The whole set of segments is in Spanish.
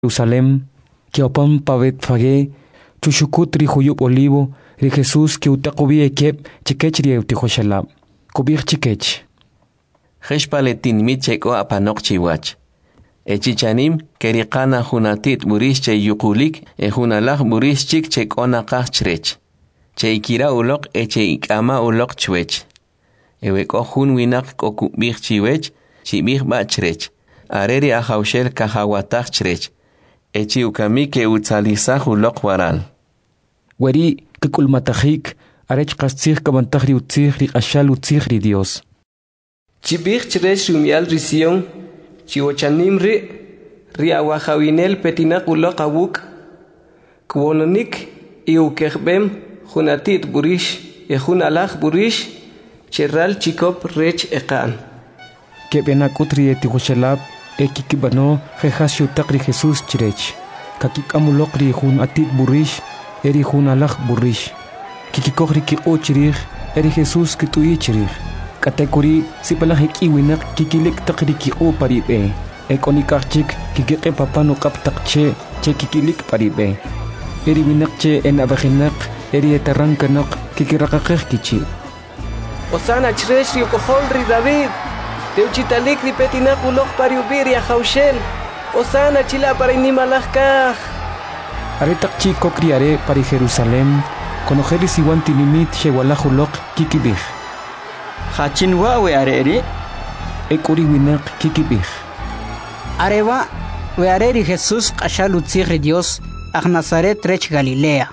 Jerusalem, que opan pavet fage, chushukut ri huyub olivo, ri Jesús que utakobi ekep, chikech ri eutihoshalab, kubir chikech. Heshpaletin micheko apanok chiwach. Echichanim kerikana hunatit burish che yukulik hunalach burish chik chekona kachrech. Che ikira ulok che ikama ulok chwech. Eweko hun winak kokubir chiwech, chibir bachrech. Areri ahaushel kahawatach chrech. Echi ukami ke utzalisah ulok waral. Weri kekulmatahik, arech kastzir kabantahri utzir ri ashal utzir ri Dios. Chibir chrech rumial risión. Chiwochanim ri awahawinel petinak ulok awuk. Kwononik iukerbem hunatit burish hunalach burish cherral chikop rech ekan. Kebenakutri etihoshalab ekikibano jehasio takri Jesús chirech. Kakik amulokri hunatit burish eri hunalach burish. Kikikokri ki ochirich eri Jesús kitui chirich. Katekuri sipalahik iwinak kikilik takri ki o paribe. Ekonikachik kikike papano kaptakche che kikilik paribe. Eri winakche en abajinak eri etarankanak kikirakakech kichi. Osana chresh ri kohol David. Teuchitalik ri petinak ulok pariubir ya haushel. Osana chila para inimalakaj. Aretakchi kokriare para Jerusalem. Konojeris iwanti limit shewalajulok kikibij. Hachinwa we areri. Ekuri winak kikibij. Areva we areri Jesús kashalutzir Dios ag Nazaret rech Galilea.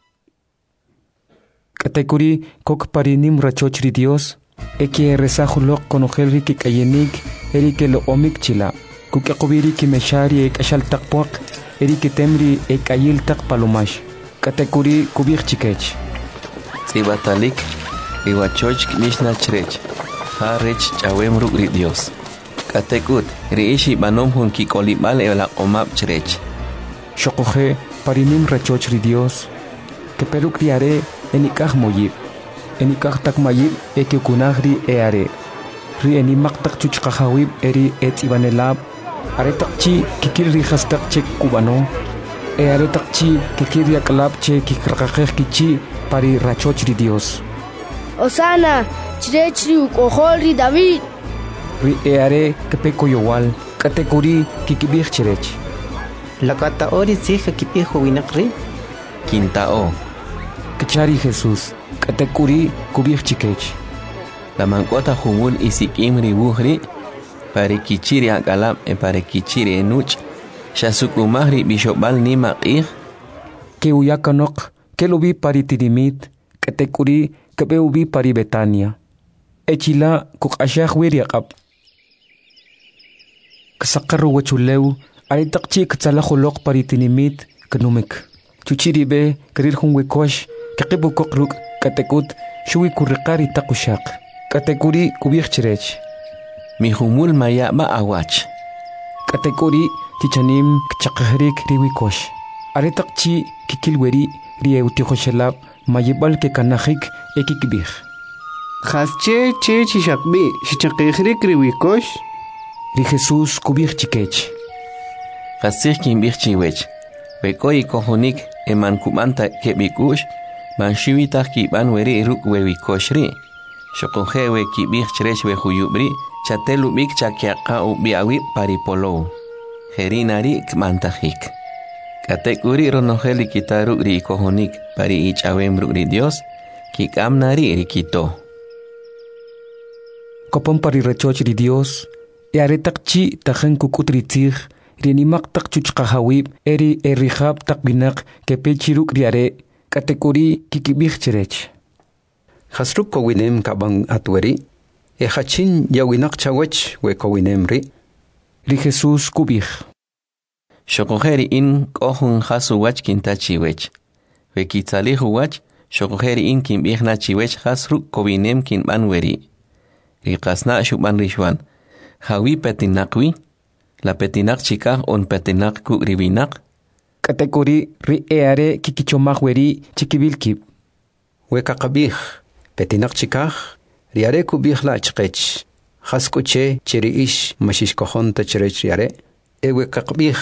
Katekuri kok parinim rachochri Dios. Eki rezahulok konojelri ki kayenik eri ke lo omik chila. Kukakubiri ki meshari ek ashal takpuak eri ke temri ek ayil tak palomash. Katekuri kubir chikech. Zibatalik iwachoch mishna chrech. Ha rech chawem rugri Dios. Katekut reishi banom hun ki kolibal ela omap chrech. Shokoje parinim rachochri Dios. Que peruk riare enikah moyib. Enikah tak mayib eke kunagri eare. Ri enimak tak chuchkahawib eri et ibanelab. Are takchi kikir rihastak chek kubano. Eare takchi kikir yakalab che kikrakakeh kichi pari rachochri Dios. Osana, chirechri ukoholri David. Ri eare kepeko yowal. Katekuri kikibir chirech. Lakata ori sija kipijo winakri. Quintao. Kachari Jesús. Katekuri kubir chikech. La mancota jubul isikim ribuhri. Pare kichiri akalab pare kichiri enuch. Shasukumahri bishobal nima qih. Que uyakanok. Que lo vi pari tirimit. Katekuri kebe ubi pari Betania. Echila kuk ashah wiriakab. Kasakaru wachuleu. Aritakchi katsalahulok pari tinimit. Kanumik. Chuchiribe karir hunwekosh. Kakibu kokruk. Katekut shui kurikari takushak. Katekuri kubir chirech. Mi humul maya ma awach. Katekuri chichanim kchakahrik riwikosh. Aretakchi kikilweri rieutikoshalab mayibal ke kanahik ekikbih. Hasche che chishakbi shichakihrik riwikosh. Ri Jesús kubir chikech. Hasich kimbih chiwech. Bekoi kohonik eman kumanta kebikush. Manshivita kiban weri ruk wewikoshri. Shokohewe kibih chrech we huyubri. Chatelubik chakiaka ubiawi paripolo. Herinari kmantahik. Katekuri ronoheli kitaru ri kohonik pari ichawem ri Dios. Kikamnari rikito. Kopon pari rachoch ri Dios. Earetakchi tajen kukutritzig. Rinimak tak chuchkahawib eri erihab tak binak kepechiruk riare. Katekuri kikibih chirech. Hasruk kowinem kabang atweri. Hachin yawinak chawech we kowinem ri. Ri Jesús kubih. Shokoheri in kohun hasu wach kintachiwech. We kitzalihu wach. Shokoheri in kimbih na chiwech hasruk kowinem kinban weri. Ri kasna shuban rishwan. Hawi petinakwi. La petinak chikah on petinak ku ribinak. Katekuri ri eare kikichomahweri chikibilkib. We kakabih petinak chikah riare kubih la chikech. Haskuche chiri ish mashish kohon ta chirech riare. Ewe kakabih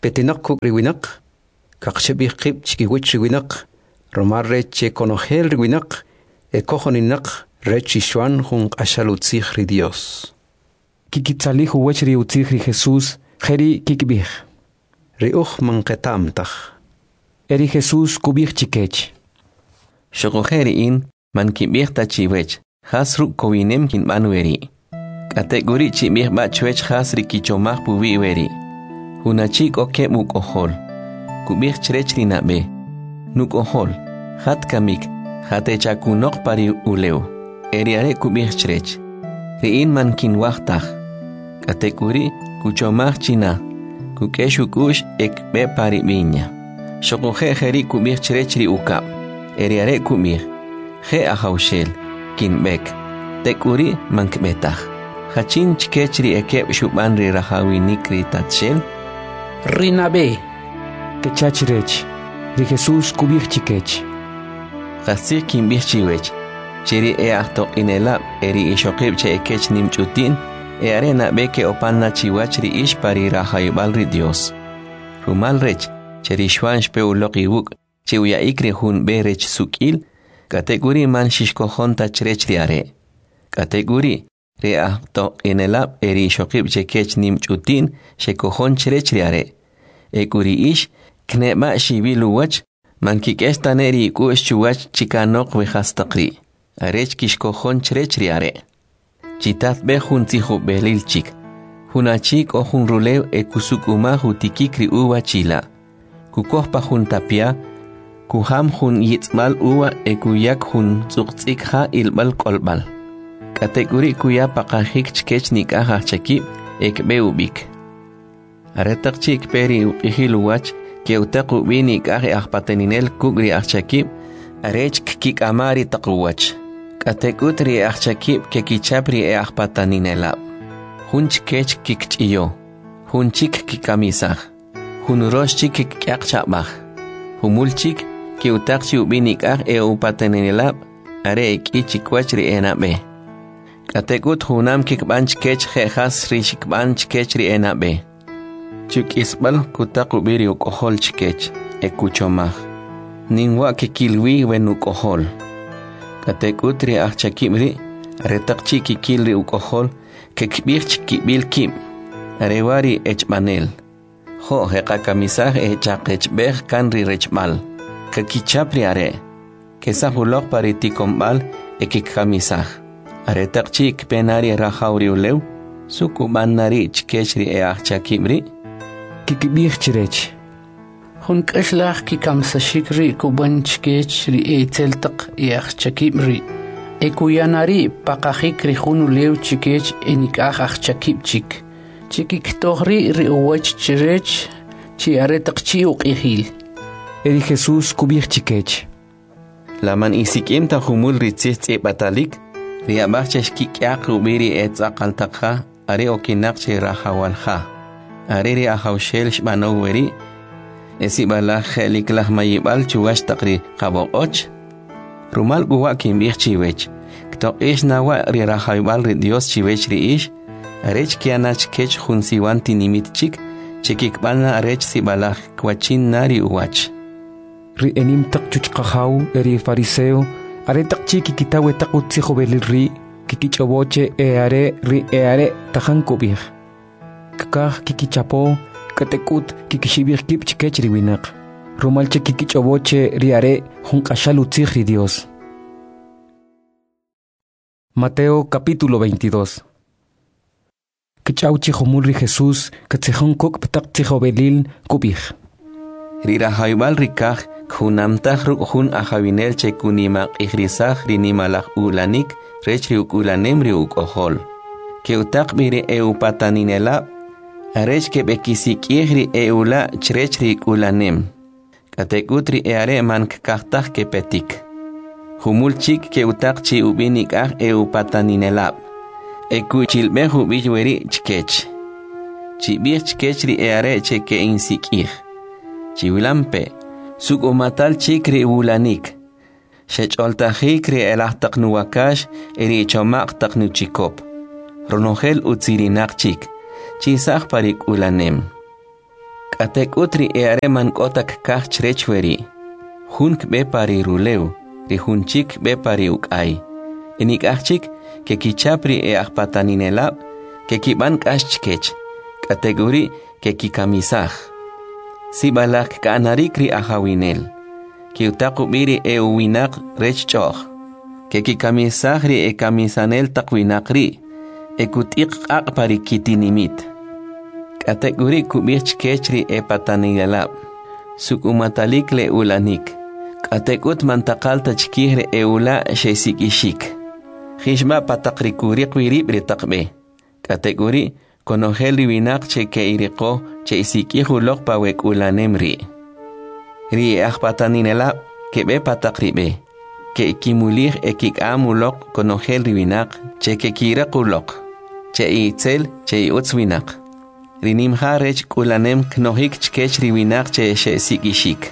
Petinak kuk riwinak, kakshebih kip chikiwich riwinak, romar reche konogel riwinak, ekojoninak rechi shuan jun ashalutzich ri Dios. Kikitzali huwech ri utzich ri Jesús, jeri kikbih. Riuch manketamtach. Eri Jesús kubih chikech. Shokojeri in man kibih tachiwech, hasru kowinem kin manueri. Kategori chibih bachwech hasri kichomach puvi weri. Hunachik oke mukohol. Kubih chrech rinabe. Nukohol. Hat kamik. Hate chakunok pari uleu. Eriare kubih chrech. Riin man kin wachtach. Kategori kuchomach china. Kukeshukush ekbe pari minya. Shokoje jeri kubih chrech ri ukap. Eriare kubih. Je ahaushel. Kinbek. Tekuri mankbetach. Hachin chikechri ekeb shuban ri rahawi nikri tatshel. Rinabe. Kechachrech. Ri Jesús kubih chikech. Qasir kinbih chiwech. Chiri ahto inelab eri ishokib che ekech nimchutin. Arena beke opanna chiwach ri ish pari rahayibal ri Dios. Rumal rech. Cheri shwan shpeuloki wuk. Chiuya ikri hun berech sukil. Kategori man shishkohon tachrech ri are. Kategori. Reahto inelab eri shokib chekech nimchutin shekohon chrech riare. Ekuri ish kneba shibilu wach man kikestaneri kush chuwach chikanok vehastakri. Arech kishkohon chrech riare. Chitat behun tihu belilchik. Hunachik o hun rulew ekusukuma hutikikri uwa chila. Kukohpa hun tapia. Kuham hun yitzmal uwa ekuyak hun tsuktzikha ilbal kolbal. Kategori kuya pakahik chkech nikah chakib ekbe ubik. Aretak chik peri uqihiluwach ke utaq ubi nikah ahpateninel kugri achakib arech kik amari taquwach. Kategutri achakib ke kichapri ahpataninelab. Hun chkech kik chiyo. Hun chik kikamisah. Hun rosh chik kik chabach. Humul chik ke utaq chi ubi nikah upateninelab are iki chikwachri enabe. Kategut hunam kikban chkech jejas ri shikban chkech ri enabe. Chuk isbal kutakubiri ukohol chkech ekuchomach. Ninwa kikilwi wen ukohol. Kategut ri achakimri aretak chikikilri ukohol kekbir chikibil kim. Arewari echmanel. Ho hekakamisah echakechbeh kanri rechmal. Kekichapri are. Kesahulok paritikombal ekikamisah. Aretak chik penari rahauri ulew, sukuban nari chkechri chakibri. Kikibih chrech. Hun kashlach kikamsashikri kuban chkechri teltak chakibri. Ekuyanari pakahikri hun ulew chkech enikah chakibchik. Chikiktohri ri uwach chrech chi aretak chi uqihil. Eri Jesús kubih chikech. Laman isikim ta humul ritzit batalik. Riabachech kikyak ubiri etzaqaltakha are okinakche rahawalha. Are ri ahawshel shbanoweri. Esibala kheliklah mayibal chuwash takri qaboqoch. Rumal guwa kimbih chiwech. Kto ish nawa ri rahawibal ri Dios chiwech ri ish. Arech kianach kech hunsiwan tinimit chik. Chikikbana arech sibalach kwachin nari uwach. Ri enim tak chuchqahaw eri fariseo. Aretak chiki kitawe takutzijo belirri, kikichoboche are ri are tajan kubih. Kakah kikichapo, katekut kikishibih kip chikechri winak. Rumalche kikichoboche ri are junkashalutzihri Dios. Mateo capítulo 22. Kichauchi homulri Jesús, katzejón kok ptakzijo belil kubih. Rira haibal rikah. Hunamtah hun ahawinel chekunimak ihrisah rinimalak ulanik rechri ukulanemri ukohol. Keutak biri eupataninela arech kebekisik ihri eula chrechri ulanem. Katekutri eare man kahtah kepetik. Humul chik keutak chi ubinik ah eupataninela. Ekuchilbe hubijweri chkech. Chibir chkechri eare cheke insik ih. Chiwilampe. Sukumatal chikri ulanik. Shecholtajikri elahtak nuwakash eri chomak tak nuchikop. Ronogel utsirinak chik. Chisach parik ulanem. K'atek utri are man kotak kah chrechweri. Hunk be pari ruleu, ri hunchik be pari ukay. Enik achik ke kichapri akpataninelab, ke kiban kashchkech. Kategori ke kikamisaj. Sibalak kanarikri ahawinel. Ki utakubiri uwinak rechchoch. Ke kikamisajri kamisanel takwinakri. Kutik akpari kitinimit. Kategori kubich kechri patanigalab. Sukumatalik le ulanik. Katekut mantakalta chkihre ula shesikishik. Hishma patakrikuri kwiribri takbe. Kategori konoheli winak che ke iriko che isikihulok pawek ulanemri. Ri akpataninelab kebe patakribe. Ke ikimulih amulok konoheli winak che ke kirakulok. Che itzel che utzwinak. Rinim harech kulanem knohik chkech riwinak che sikishik.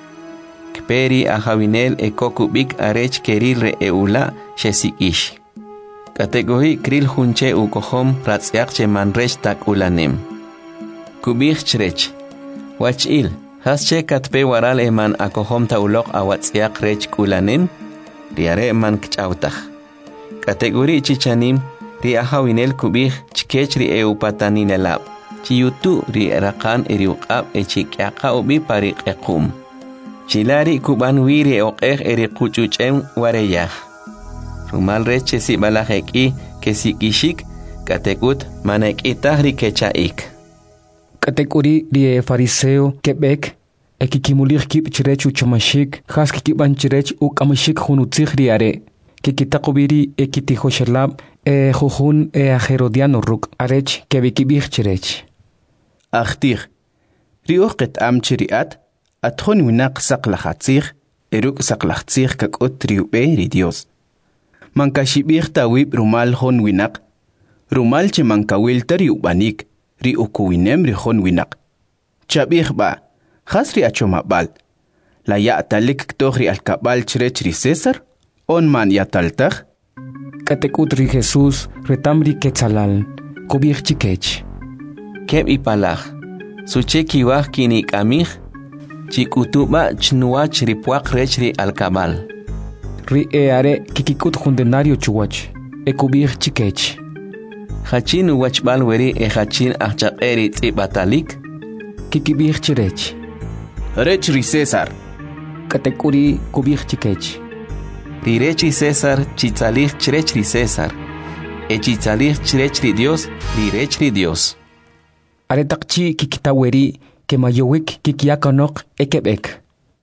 Kperi ahawinel kokubik arech keril re eula sikish. Kategori kril hunche ukohom ratzyak che manrech tak ulanem. Kubik chrech. Wachil, hasche katpe waral eman akohom taulok awatzyak rech kulanem. Riare man kchautach. Kategori chichanim ri ahawinel kubik chkech ri eupataninelab. Chiyutu ri rakan eriuqab echikyaka ubi parik ekum. Chilari kuban wiri oqeh erikuchuchem wareyah. Rumal reche si balajeki ke sikishik katekut manekitah ri kechaik. Katekuri ri fariseo kebek ekikimulich kip chirech uchamashik has kikiban chirech ukamashik hunutzich riare. Kikitakubiri ekitihoshelab jujun ajerodiano ruk arech kebikibich chirech. Achtir riuqet amchiriat atjon winak saqlahatzir eruk saqlahtzir kakot triube ri Dios. Mankashibir tawib rumal hon winak rumal che mankawil tariubanik ri ukuwinem ri hon winak. Chabir ba khasri achomabal la ya'talik ktohri alkabal chrech ri César on man yataltaj. Katekutri Jesús retamri quetzalal kubir chikech. Keb ipalaj. Sucheki wah kinik amih. Chikutuba chnuach ripuak rechri alkabal. Ri are kikikut jundenario chuwach. Kubir chikech. Hachin wachbal weri hachin achaqeri tibatalik. Kikibir chirech. Rech ri César. Katekuri kubir chikech. Rirechi César chitzalih chrech ri César. Chitzalih chrech ri Dios, rirech ri Dios. Aretakchi kikitaweri ke mayowik kikiakanok ekebek.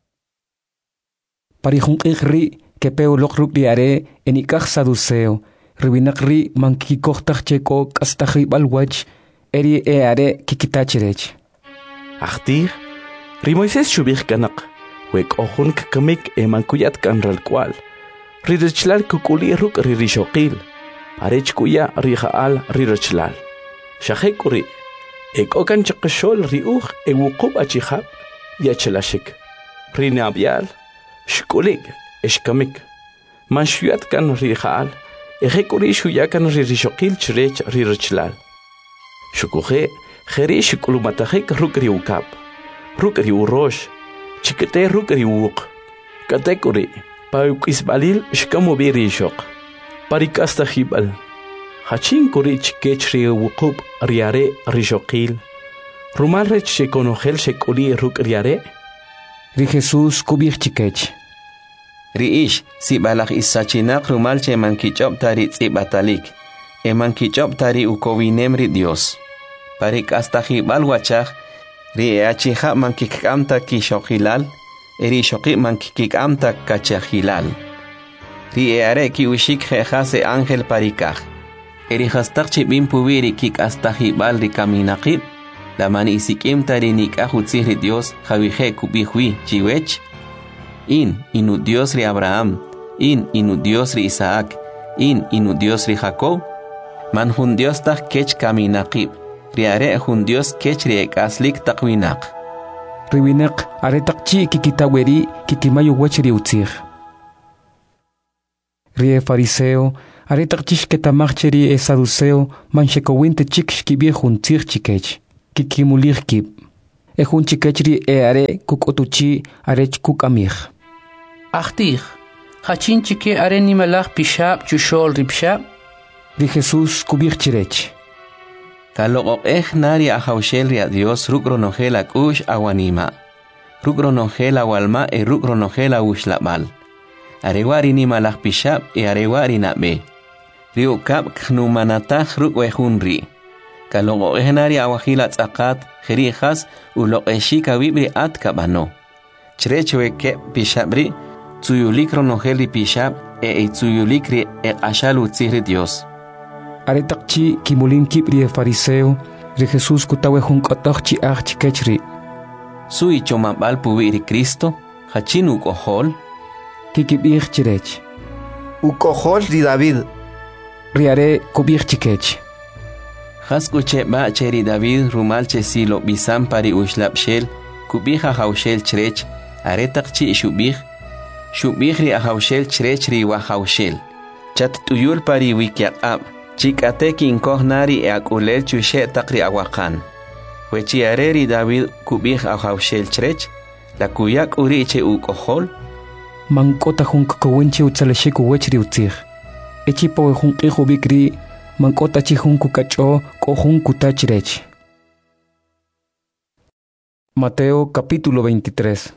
Parihunqikri ke peolok rukri are enikaj saduceo. Riwinakri mankikohtach cheko kastaji balwach eri are kikitachirech. Achtir, ri Moisés shubich kanak. Wek ohun kakamik mankuyat kanral kwal. Ririchlal kukuli ruk ririshoqil. Arech kuya rijaal ririchlal. Shahekuri. Okan chakashol riuj wukub achihab yachelashik. Rinabial shkulig eshkamik. Manshuyat kan rijaal. Ejekuri shuyakan ririshoqil chrech ririchlal. Shukuje jeri shikulumatahik ruk riukab. Ruk riurosh. Chikete ruk riuk. Katekuri. Paukisbalil shkamubiri shok. Parikasta hibal. Hachin kurich kechri wukub riare rishoqil. Rumal rech shekonogel shekuli ruk riare. Ri Jesús kubir chikech. Riish si balak isachinak rumal che mankichop tari tsibatalik. Mankichop tari ukowinem ri Dios. Parik hasta hibal wachach. Ri achija mankikamta kishoqilal. Eri shoqi mankikamta kachahilal. Ri are ki ushik jehase ángel parikaj. Eri hastak chibim pubiri kik hasta hibal ri kaminaqib. La mani isikim tari nikajutzih ri Dios javije kubihui chiwech. Inu Dios ri Abraham. Inu Dios ri Isaac. Inu Dios ri Jacob. Man hun Dios tak kech kaminaqib. Ri are hun Dios kech ri ekaslik takwinaq. Riwinak aretakchi kikitaweri kikimayo wachri utzir. Rie fariseo aretakchish ketamacheri saduceo manchekowinte chik shkibir juntzir chikech. Kikimulir kib. Ejun chikechri are kukotuchi arech kukamich. Achtig. Hachin chike are nimalach pishab chushol ripshab. Ri Jesús kubich chirech. Kalokok nari ahaushel ria Dios rukronogel akush awanima. Rukronogel awalma rukronogel awushlabal. Arewari nimalach pishab arewari nabe. Rio kap knumanatach rukwehunri. Kalokok nari awahilat akat jerijas ulokeshika wibri at kabano. Chirechweke pishabri tsuyulik ronogeli pishab tsuyulikri ashalu tzihri Dios. Aretakchi kimulim kibri fariseo, ri Jesús kutawe hunkotokchi chikechri. Sui chomabal puwiri Cristo, hachin ukohol. Kikibich chirech. Ukohol ri David. Riare kubich chikech. Haskuche ba cheri David rumal chesilo bisam pari ushlapshel, kubija haushel chirech, aretakchi shubich. Shubich ri ahaushel chirech ri wahaushel. Chat tuyul pari wikiab. Chikate kinkohnari akulel chushe takri awakan. Wechi areri David kubich ahaushel chirech, la kuyak uriche ukohol. Mankota hunk kowinchi utsaleshiku wechri utzir. Echipo hunk ihu bikri, mankota chi hunku kacho ko hunku tachirech. Mateo capítulo 23.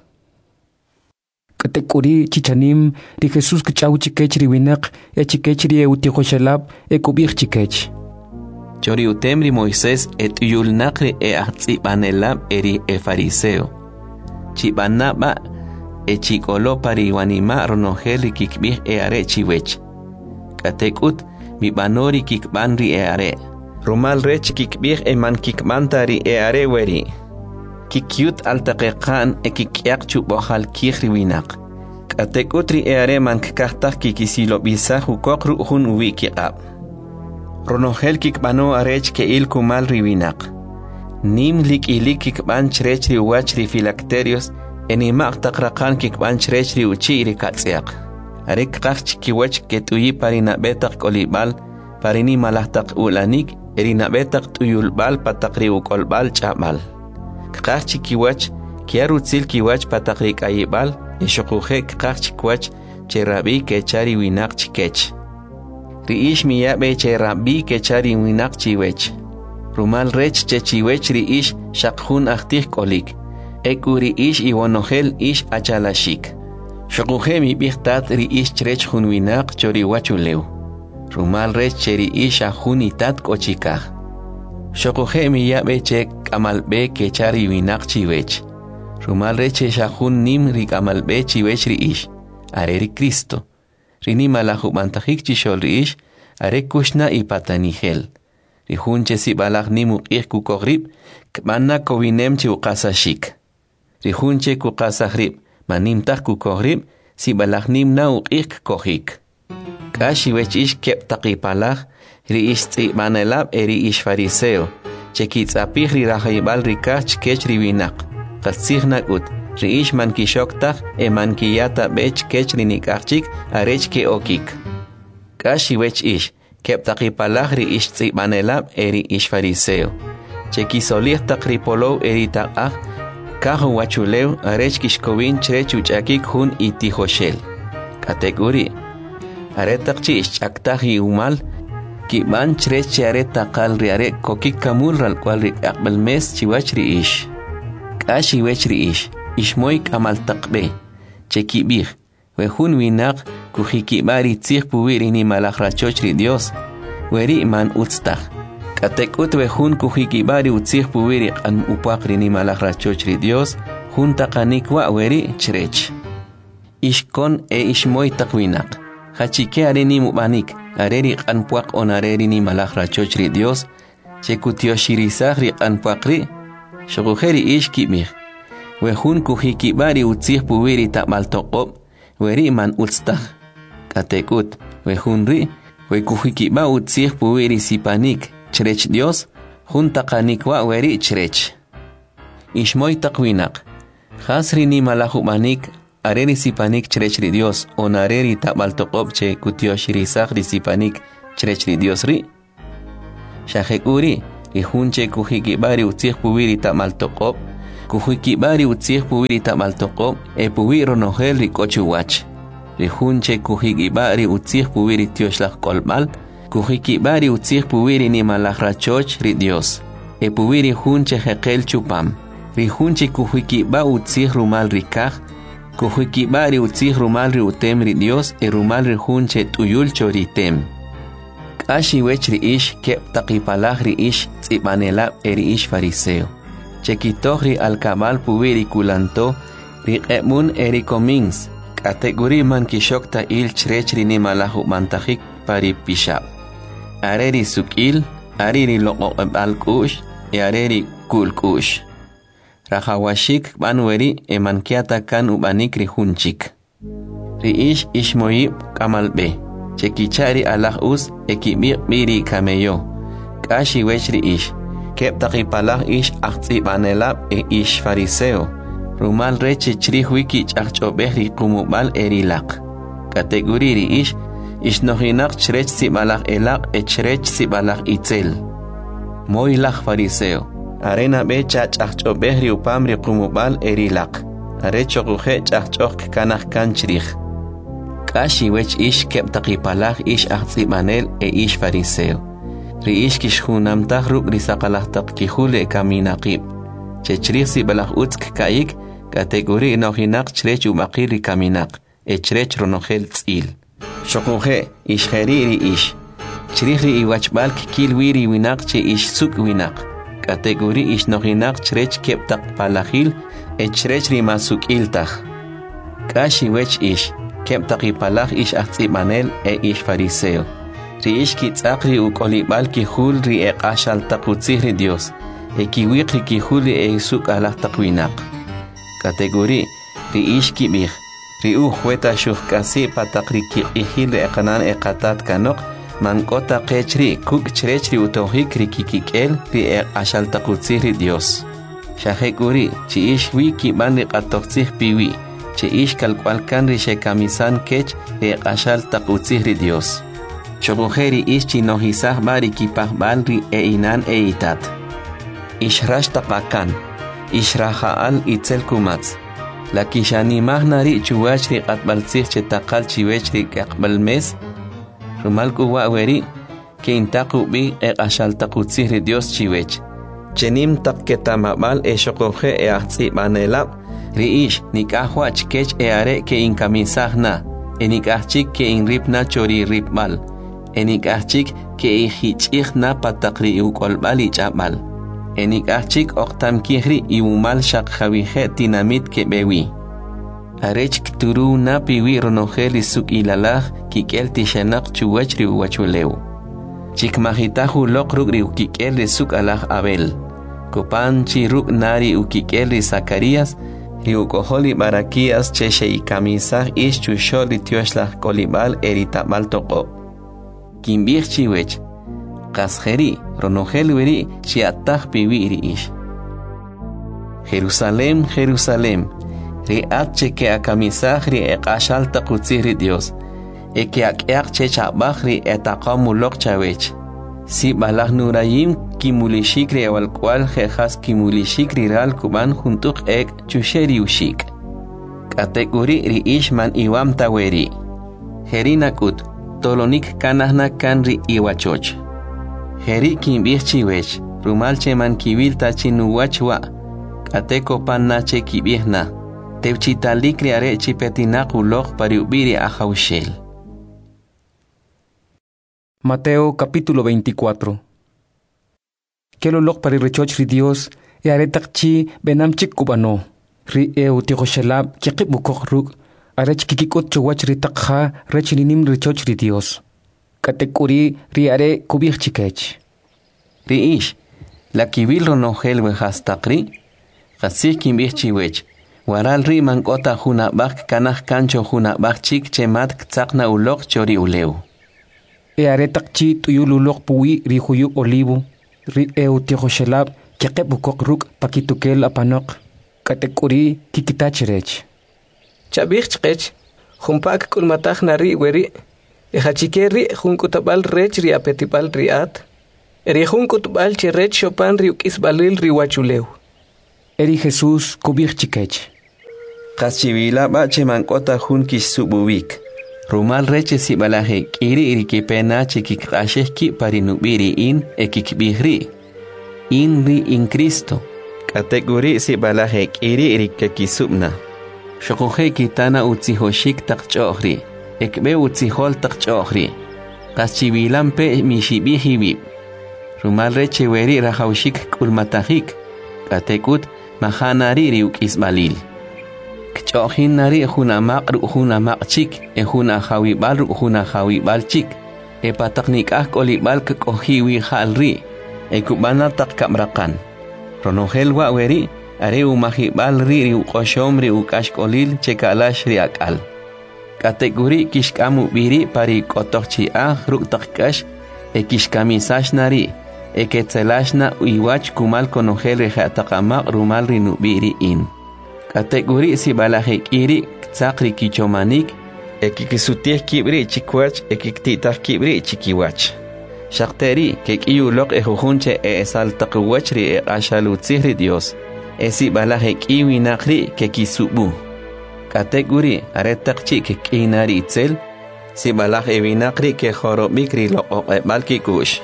Katekuri chichanim ri Jesús kchau chikechri winak chikechri eutihoshalab kubich chikech. Chori utemri Moisés yulnakri ahtzibanelab eri fariseo. Chibanaba chikolo pari wanima ronogeli kikbih are chiwech. Katekut mi banori kikbanri are. Rumal rech kikbih man kikbantari are weri. Kikyut altakekan kikyak chubohal kihri winak. Katekutri are man kaktak kikisilo bisa hukokru hun wikiab. Ronogel kikbano arech ke il kumal riwinak. Nim lik ilik kikban chrechri wachri filacterios enimak takrakan kikban chrechri uchiri katsiak. Arek kach kiwach ketuyi parina betak kolibal parini malahtak ulanik erina betak tuyulbal patakri ukolbal chabal. Kach kiwach kiarutzil kiwach patakri kayibal eshokuhe kach kiwach cherabi kechari winak chikech. Riish miyabe cherabi kechari winak chiwech. Rumal rech chechiwech riish shakhun ahtih kolik. Ekuri ish iwonogel ish achalashik. Shokuhe mi bihtat riish chrech hun winak chori wachuleu. Rumal rech cheri ish ahunitat kochikah. Shokuhe miyabe chek amalbe kechari winak chiwech. Rumal rech shahun nim rik amalbe chiwech riish. Areri Cristo. Rini malahu mantahik chishol riish, are kushna ipatanihel. Rihunche si balak nimuk kukogrib, kmanna kovinem chi ukasashik. Rihunche kukasahrib, manimtah kukogrib, si balak nimna ukik kohik. Kashi wech ish kep takipalak, riish tzi manelab eri ish fariseo, chekitz apih rirahayibal rikach kech riwinak, katsihnak ut. Riish man kishoktak man kiyata bech kech rinikachik arech ke okik. Kashi wech ish, keptakipalach riish tzibanelab eri ish fariseo. Chekisolih takripolo eri takach, kahu wachuleu arech kishkovin chrech uchakik hun itihoshel. Kategori. Aretakchi ish chaktahi umal, kiban chrech aretakal riare kokik kamul ral kwal rik akbel mes chiwach riish. Kashi wech riish. Ishmoy kamal takbe, chekibir, wehun winak kuhikibari tzih puwiri ni malakrachochri Dios, weri man utztach. Katekut wehun kuhikibari utzih puwiri kan upakri ni malakrachochri Dios, hun takanikwa weri chrech. Ishkon ishmoy takwinak, hachike areni mubanik, areri kan puak onareri ni malakrachochri Dios, chekutioshirisak kan puakri, shogujeri ishkibir. Wehun kuhikibari utzih puwiri takmal toqob, weri man utztach. Katekut, wehun ri, kuhikiba utzih puwiri sipanik, chrech Dios, hun takanikwa weri chrech. Ishmoy takwinak, hasri ni malahumanik, areri sipanik chrech ri Dios, onareri takmal toqob che kutioshirisak ri sipanik, chrech ri Dios ri. Shahekuri, ihun che kuhikibari utzih puwiri takmal toqob, Kuhuikibari utzih puwiri tamaltoko e puwiro nohel ri kochuwach. Ri hunche kuhikibari utzih puwiri tioshlach kolmal, kuhikibari utzih puwiri ni malakrachoch ri Dios. E puwiri hunche hekel chupam. Ri hunche kuhikiba utzih rumal rikaj, kuhikibari utzih rumal ri utem ri Dios e rumal ri hunche tuyul choritem. Kashi wech ri ish kep takipalaj ri ish tzipanelab e ri ish fariseo. Chekitoh ri alkabal puwiri kulanto ri emun eri komins. Kategori man kishokta il chrech ri ni malahu mantajik pari pishab. Areri sukil, ariri loko al kush, e areri kul kush. Rahawashik banweri e mankiata kan ubanik ri hunchik. Ri ish ishmoyib kamalbe. Chekichari alah us e kibir biri kameyo. Kashi wech ri ish. Kep takipalah ish aktsibanelab e ish fariseo. Rumal reche chrihuiki chachobehri kumubal erilak. Kategori ri ish nohinak chrech sibalak elak e chrech sibalak itzel. Moilak fariseo. Arena be chachobehri upamri kumubal erilak. Arecho guhe chachok kanak kanchrich. Kashi wech ish kep takipalah ish aktsibanel e ish fariseo. Ri ish kishhunam tahruk risakalah takihule kaminaqib. Chechrich sibalak utsk kaik. Kategori nohinak chrech ubaqiri kaminak, e chrech ronohel tzil. Shokuhe, ish heriri ish. Chrihri iwachbalk kilwiri winak che ish suk winak. Kategori ish nohinak chrech keptak palahil, e chrech rimasuk iltach. Kashi wech ish, keptak ipalach ish achtsibanel e ish fariseo. Ri ish kitzakri ukolibal kihul ri e qashal takutzihri Dios, e kiwikri kihuli e suk alah takwinak. Kategori ri ish kibih ri hueta shuhkasi patakri kihil ekanan ekatat kanok mankota qechri kuk chrechri utohik ri kikikel ri ashal takutzihri Dios. Shahekuri chi ish wiki ban ri qatoqtzih piwi chi ish kalkwalkan ri shekamisan kech ri ashal takutzihri Dios. Shogujeri ish chinohisah bari kipahbal ri inan itat. Ishrash tapakan. Ishrahaal itzel kumats. La kishani mahnari chuwachri qatbaltzih chetakal chiwechri qaqbalmes. Rumal kuwaweri ke intaku bi ashal takutzihri Dios chiwech. Chenim takketamabal e shokoje e ahtsibanelab. Riish nikahwach kech e are ke inkamisahna. E nikahchik ke inripna chori ripbal. E nikahchik ke ihichihna patakri ukolbali chabal. Enik achik oktam kihri iumal shak jawihe tinamit ke bewi. Arech kturu na piwi ronoheli suk ilalah kikel tishanak chuwachri uwachuleu. Chik mahitahu lokrugri ukikel ri suk alah Abel. Kupan chiruk nari ukikel ri Zacarias ri ukoholi barakias cheshe ikamisah ish chusholi tioshlah kolibal eritabal toko. Kimbich chiwech. Kasjeri, ronohel weri, chiatah piwiri ish. Jerusalem, Jerusalem, ri atche ke akamisah ri ekashal takutzihri Dios, e ke akche chabach ri etakamulok chawech. Si balah nurayim kimulishik ri awalkwal jejas kimulishik ri ral kuban juntuk ek chusheri ushik. Kategori ri ishman iwam taweri. Jerinakut, tolonik kanahna kan ri iwachoch. Heri kimbih chiwech, rumal cheman kibil tachinuwachwa, kateko pannache kibihna, tevchitalik riare chipetinak ulog pariubiri ajaushel. Mateo capítulo 24. Kelolog parirechoch ri Dios, e aretakchi benamchik kubano, ri eutihoshelab kikibukok ruk, arech kikikot chowach ri takha rechininim richoch ri Dios. Katekuri riare kubih chikech. Ri ish, la kibil ronohel wehastakri, kasih kimbih chiwech, waral ri mankota hunabak kanah kancho hunabak chik chemat ktsakna ulok chori uleu. Eare takchi tuyul ulok puwi ri huyu olivu, ri eutihoshelab kekebukok ruk pakitukel apanok, katekuri kikitachirech. Chabih chikech, humpak kulmatach nari weri, Ejachikeri junkutabal rech ri apetipal riat. Eri junkutbal chirech chopan ri ukisbalil ri wachuleu. eri Jesús kubik chikech. Qaschivila bache mankota hun kisububik. Rumal reche si balaje kiri irikipena chikikasheki parinubiri in ekikbihri. Inri in Cristo. Kategori si balaje kiri irikakisubna. Shokoje kitana utzihoshik takchohri. Ekbe utzihol takchohri. Qaschivilampe mishibihibib. Rumal reche weri rahaushik kulmatahik. Katekut mahanari riuk isbalil. Kchohin nari hunamak ruhunamak chik. Hunahawibal ruhunahawibal chik. Pataknik kolibal kohiwi halri. Ekubana tak kamrakan. Ronohelwa weri. Are umahibal ri ukoshom ri ukashkolil chekalash ri akal. Kategori kishkamu biri pari kotochi ruk takkash. Kishkamisash nari. Eketzelashna uiwach kumal konohel rejatakamak rumal rinubiri in. Kategori si balajek iri tzakri kichomanik. Ekikisutieh kibri chikwach ekiktitah kibri chikiwach. Shakteri kekiyulok ejujunche esaltakuwachri ashalutzihri Dios. Esi balajek iwinakri kekisubu. Kategori aretakchi kekinari itzel. Si balaj evinakri ke jorobikri lo oqebal kush.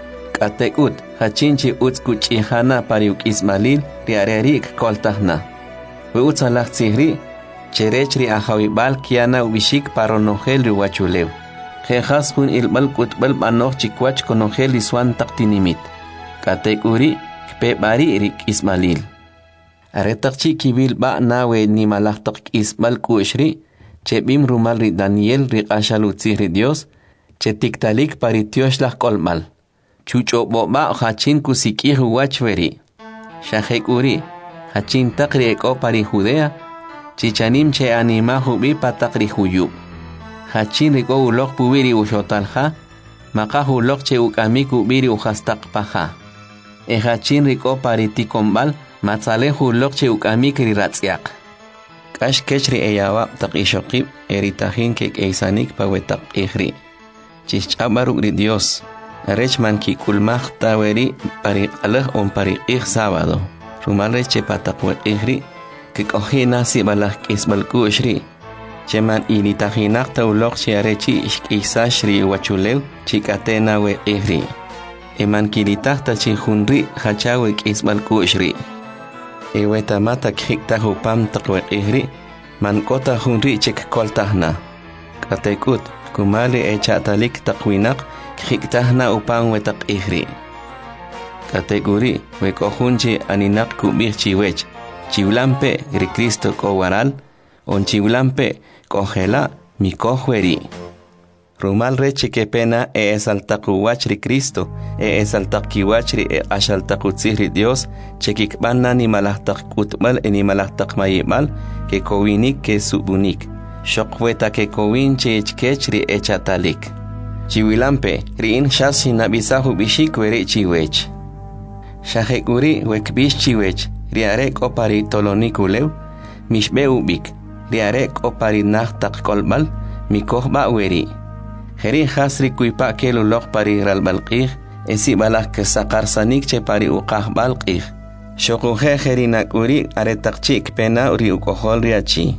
Katekut hachinchi utskuchihana pariuk ismalil riarerik koltahna. Utzalach tzihri cherechri ahawibal kiana ubishik paronogel riwachulew. Jejas hun ilbal kutbal banoch chikwach konogel iswan taktinimit. Katekuri kpebari rik ismalil. Aretakchi kibil ba nawe ni malachtak isbal kushri chebim rumal ri Daniel rik ashalutzihri Dios chetiktalik paritioshlah kolmal. Chucho boba hachin kusikih wachveri. Shahekuri hachin takri eko pari Judea. Chichanim che anima hubi patakri huyub. Hachin riko ulok pubiri ushotalha. Maka ulok che ukamik ubiri uhastak paha. Hachin riko pari tikombal. Matzale ulok che ukamik riratsiak. Kash kechri eyawa tak ishokib. Eritahin kek eisanik pawetak ihri. Chichabaruk ri Dios. Rechman ki kulmach taweri pari alah on pari sábado. Rumal reche patakwe ihri. Kikohina si balah kisbal kushri. Cheman initahinak taulok chiarechi ishkisashri wachulew chikatena we ihri. Eman kilitah tachihunri hachawe kisbal kushri. Ewetamata khikta hupam takwe ihri. Man kota hunri chik koltahna. Katekut kumali echatalik takwinak. Khiktahna upang wetak ihri. Kategori wekohunchi aninak kubih chiwech. Chiulampe ri Cristo kowaral. On chiulampe kohela mi kohweri. Rumal reche que pena esaltakuwach ri Cristo. Esaltakiwach ri ashaltakutzihri Dios. Chekikbana ni malahtak kutmal ni malahtak mayimal. Que kowinik que subunik. Shokweta que kowinche echkech ri echatalik. Chiwilampe, riin shasi nabisahu bishik weri chiwech. Shahekuri wekbish chiwech, riarek opari tolonikulew, mishbe ubik, riarek opari nachtak kolbal, mikohba weri. Heri hasri kuipa kelulok pari ralbalqih, esi balak sakarsanik che pari uqahbalqih. Shokuhe herinakuri aretakchik pena uri ukohol riachi.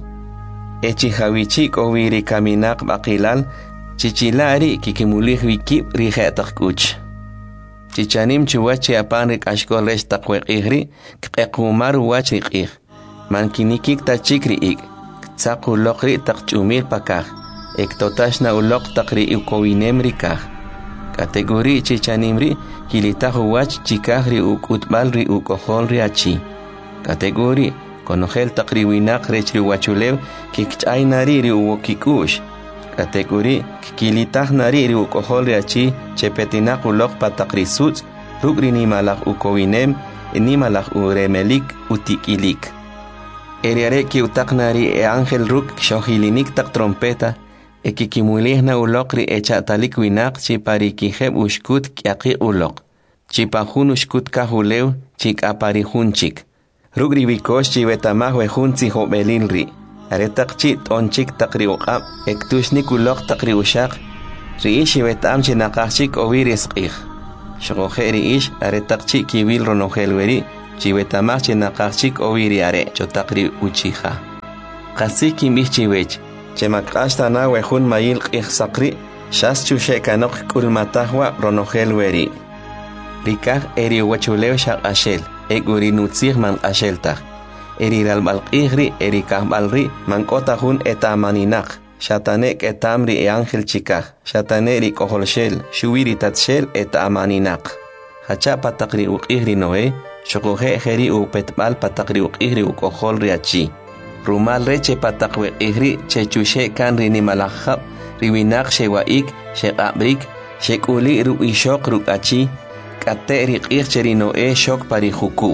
Echi hawichik owiri kaminak bakilal, Chichilari kikimulih wikip rihetak kuch. Chichanim chuwachi apanrik ashkol restak wekihri, kekumar wachrik. Mankinikik tachikri ik, tsaku lokri tak chumir pakah, ektotashna ulok takri ukowinem rikah. Kategori chichanimri, kilitahu wach chikahri ukutbalri ukohol riachi. Kategori, konohel takri winak rechri wachulew, kikchainari ri uwokikush. Kategori kilitah nari ri ukohol riachi chepetinak ulok patakrisut rugri ni malak ukowinem ni malak uremelik utikilik. Eriare ki utak nari angel ruk shohilinik tak trompeta ekikimulihna ulok ri echatalik winak chipari kiheb ushkut kiaki ulok. Chipahun ushkut kahulew chik apari hunchik. Rugri wikosh chivetamah wehunzi hobelilri. Aretak chit onchik takri uqab ektushnik ulok takri ushak riishi vetam chinakachik owiris qih. Shogohe riish aretak chik kibil ronohel weri chiwetamach chenaqachik oviriare chotakri uchija. Qasiki michiwech, chemakashta na wejun mayil qihsaqri, shas chushe kanok kulmatahwa ronogel weri. Rikaj eri wachuleo shaq ashel, eguri nutzig man asheltag. Eri ralbalqihri eri kahbalri man kotahun etamaninak. Shatanek etamri e ángel chikaj, shataneri koholshel, shuwiri tatshel etamaninak. Hacha patakri uqihri noe, shokoje jeri u petbal patakri uqihri u kohol riachi. Rumal reche patakwe ihri chechushe kan rini malajab, riwinak shewaik, shekabrik, shekuli ru ishok rukachi, kate riqih cheri noe shok pari huku.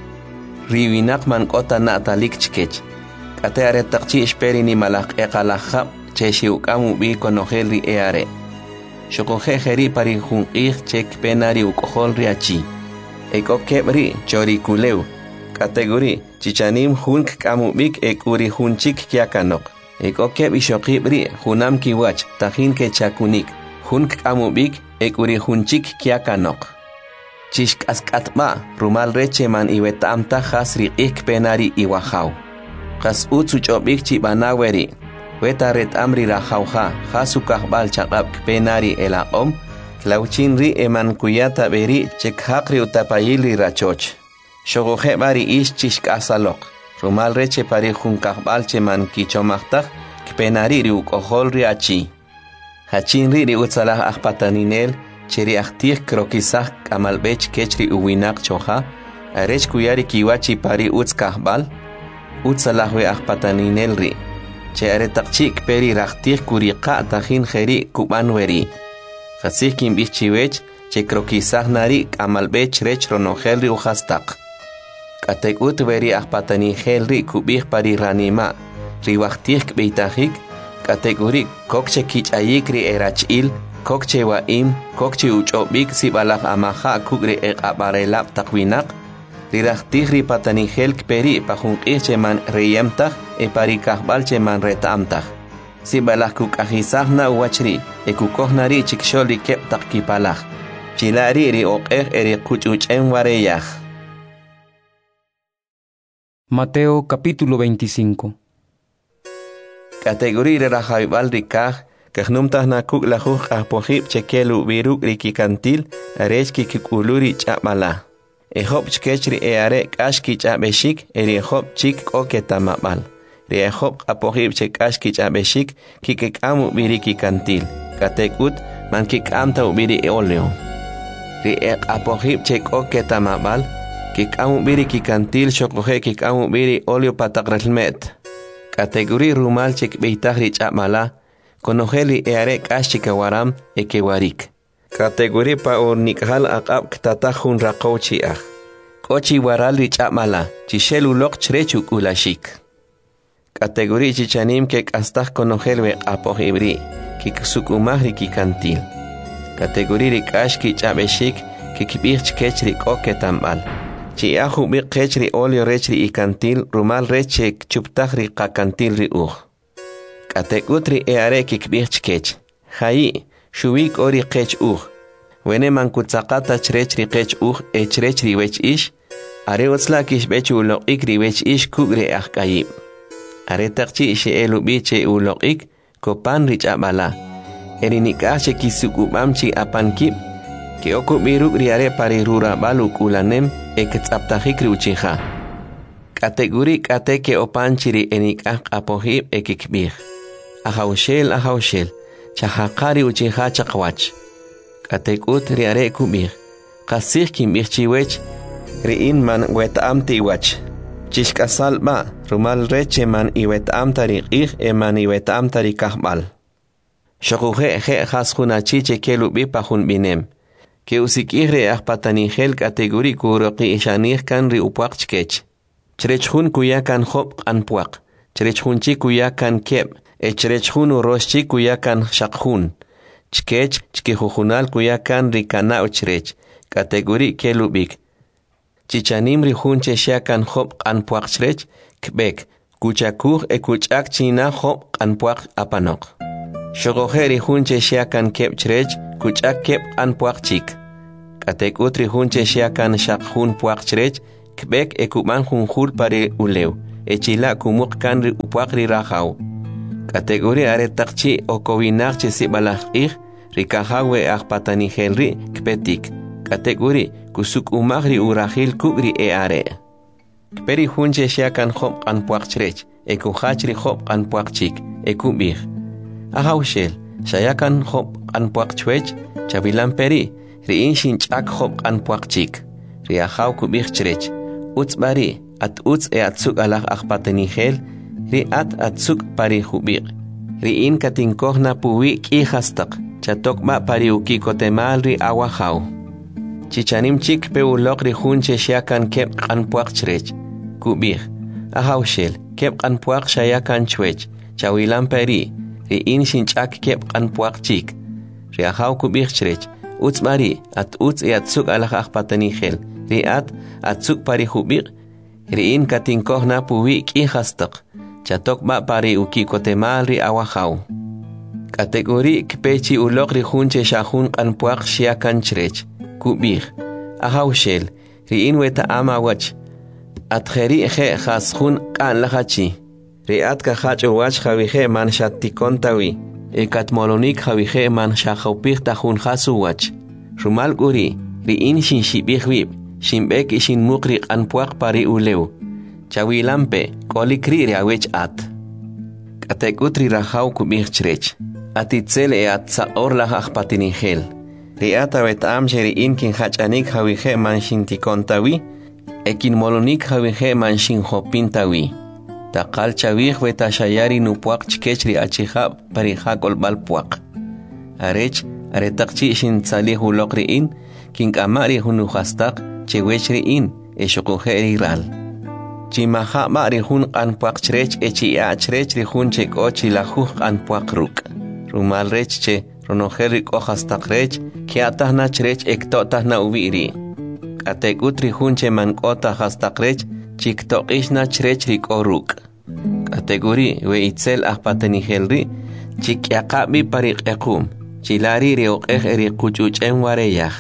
Riwinak man kota natalik chkech. Kate are takchi esperi ni malak eqalajab, cheshi ukamu bi konogel ri eare. Shokoje jeri pari hunqih chek penari u kohol riachi. Eko kebri chori kuleu. Kategori chichanim hulk kamubik ekuri hunchik kiakanok. Eko keb ishokibri hunam kiwach tahin ke chakunik. Hunk kamubik ekuri hunchik kiakanok. Chishk askatma rumal reche man iwetamta hasri ik penari iwahau. Kas utsu chobik chibanaweri. Weta ret amri rahauha hasukah bal chakab penari elaom. Klauchinri eman kuyata beri chek hakri utapayili rachoch. Shogoje bari ish chishk asalok. Rumal reche pari junkahbal cheman kichomachtak kpenari riu kohol riachi. Hachinri riu tsalah akpataninel cheri aktir krokisah kamalbech kechri uwinak choha. Arech kuyari kiwachi pari utskahbal. Utsalahwe akpataninel ri. Che aretakchik peri raktir kuriqa tahin jeri kubanweri. Khasih kim bichiwech che krokisah nari kamalbech rech ronogel ri uhastak. Katek utveri akpatani helri kubih pari ranima. Riwachtih kbeitajik. Kategori kokche kichayik ri erachil. Kokche waim. Kokche uchobik sibalak amaha kugri ekabarelap takwinak. Rirachtih ri patani hel kperi pahunqih cheman reyemtah e pari kahbal cheman retamtah. Sibalak kukajisah na uwachri. E kukohnari chiksholi kep takkipalak. Chilari ri oqeh eri kuchuchen wareyah. Mateo capítulo 25. Categoría rajaibal rikaj, kahnumtah nakuk lajuj ahpojib chekelu viruk rikikantil, arechki kikuluri chapala. Ehop chkechri eare kashki chapeshik, erihop chik koketamabal. Riehop apojib chekashki chapeshik, kikekamu virikikantil. Katekut man kikamta ubiri oleo. Riek apojib chekoketamabal, kikamu biri kikantil shokoje kikamu biri olio patakralmet. Kategori rumal chek beitahri chapmala, konogeli eare kashikawaram ekewarik. Kategori pa urnikhal akab ktatahun rakochi ah. Kochi warali chapmala, chishelu lok chrechuk ulashik. Kategori chichanim kek astah konogelwe apohibri, kiksukumahri kikantil. Kategori rikashki chabeshik, kikibich kechri koketambal. Chiahu bi qechri olio rechri ikantil rumal reche chuptahri qakantil ri Kategutri eare kikbich kech. Hai, shuwik ori qech Wene mankutsaqata chrechri qech echrechri wech ish. Are utsla kishbechu uloqik ri wech ish kugri ahkayib. Are taqchi ishe elu biche uloqik kopan rich abala. Erinikashe kisukubamchi apankib. Que okubiruk riare pari rura baluk ulanem eketsaptajik riuchija. Kategori kateke opanchiri enikak apohib ekikbir. Ahaushel, chahakari uchija chakwach. Katekut riare kubir. Kasih kimbir chiwech, riin man wetam tiwach. Chishkasalba, rumal reche man iwetam tarikih eman iwetam tarikahbal. Shokuje je haskunachi chekelubi pahun binem. Que usikihre ahpatanihel kategori kuroqi ishanir kan ri upuaq chkech. Chrechhun kuya kan hop anpuaq. Chrechhunchi kuya kan keb. Chrechhun uroshchi kuya kan shakhun. Chkech chkihujunal kuya kan ri kana uchrech. Kategori kelubik. Chichanim ri hunche shia kan hop anpuaq chrech. Kbek. Kuchakuj kuchak china hop anpuaq apanok. Shogoheri hunche shia kan keb chrech. Kuchak kep an puak chik. Katek utri hunche shia kan shak hun puak chrech, kbek ekuman junjul pare uleu, echila kumuk kan ri upuak ri rajaw. Kategoria are takchi o kowinak che si balakih, rikahawe akpatanihel ri kpetik. Kategori kusuk umak ri urahil kugri are. Kperi hunche shakan hop kan puak chrech, ekuhach ri hop kan puak chik, ekubih. Ahawshel, shayakan hop kan puak chwech, chavilan peri, ri inshin chak hop kan puak chik. Ri ahaw kubih chrech, uts bari, at uts atsuk alak akpatanihel, ri atsuk pari hubir. Ri in katinkoh na puwi ki hastak, chatok ma pari ukikotemal ri awahaw. Chichanim chik pe ulok ri hunche shakan kep kan puak chrech. Kubir. Ahawshel, kep kan puak shayakan chwech, chawilan peri, ri in shinchak kep kan puak chik. Ri ahaw kubir chrech, uts bari, at uts atsuk alak akpatanihel, ri atsuk pari hubir, ri in katinkoh na puwi ki hastak, chatok ma pari ukikotemal ri awahaw. Kategori kpechi ulok ri hunche shahun kan puak shayakan chrech. Kubir. Ahawshel, ri in weta ama wach. At kheri khe khaskhun kan lahachi. Ri at ka khach wach khawihe man shattikontawi. Ekat molonik khawihe man shakhopir tahun khasu wach. Rumal guri, ri in shin shibihwib, shimbek ishin mukri kan puak pari uleu. Chawi lampe, kolikri ri awech at. Katekutri rahaw kubir chrech. Atitzel at saor lahach patinihel. Riata wet amjeri inkin hachanik hawihe man shintikontawi, ekin molonik hawihe man shinhopintawi. Takal chawih weta shayari nupuak chikechri achihab parihakol balpuak. Arech, aretakchi shin salih ulokri in, king amari hunuhastak, chewechri in, eshokuheri ral. Chimaha mari hun anpuak chrech echi achrech rihun chek ochi lahuh anpuak ruk. Rumal rech che, ronoherik ohastak rech, kiatah na chrech ektotah na uwiri. Katek utri hunche man kota hastak rech, chiktok ish na chrech rik oruk. Kategori we itzel ahpatanihel ri, chik yakabi parik ekum, chilari riok eri kuchuch wareyah.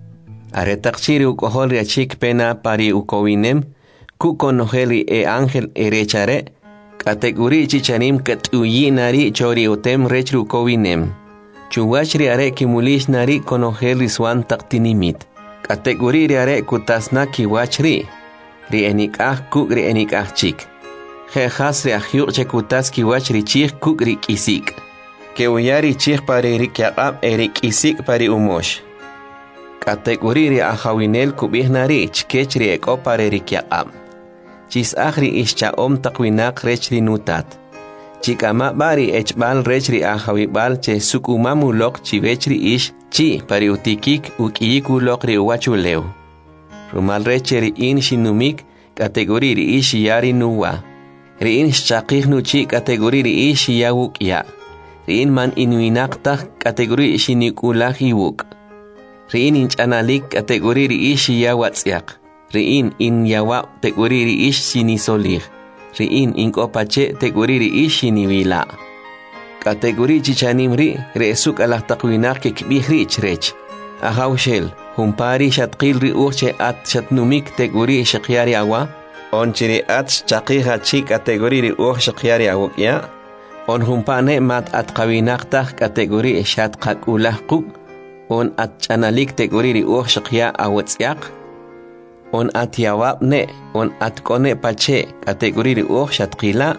Aretak chiri ukohol ria chik pena pari ukowinem, kukonoheli angel erechare, kategori chichanim kat uyinari chori utem rech ukowinem. Chuwachri are kimulish nari konoheli swan taktinimit. Kategori are kutasna kiwachri. Ri enikah kuk ri enikah chik. Jejas ri ahyuk chekutas kiwachri chik kuk ri kisik. Kewuyari chik pari ri kiakab eri kisik pari umosh. Kategori ri ahawinel kubih nari chkech ri eko pari ri kiakab. Chis ahri ischa om takwinak rech ri nutat. Chikama bari echbal rechri ahawibal che sukumamu lok chivechri ish chi pari utikik ukiiku lok ri uwachuleu. Rumal recheri in shinumik kategori ri ish yari nuwa. Ri in shakih nu chi kategori ri ish yawuk ya. Ri in man inuinakta kategori shinikulak iwuk. Ri in inchanalik kategori ri ish yawatsiak. Ri in yawa kategori ri ish sinisolir. Riin inkopache teguriri ishiniwila. Kategori chichanimri resuk alah takwinak kikbihri chrech. Ahawshel, humpari shatkil ri uche at shatnumik teguri shakyari awa. Onchiri at chakiha chi kategori ri shakyari awukya. On humpane mat at kawinakta kategori shatkak ulahkuk. On at chanalik teguri ri shakya awatsyak. On at yawab ne, on at kone pache, kategori ri shatkila.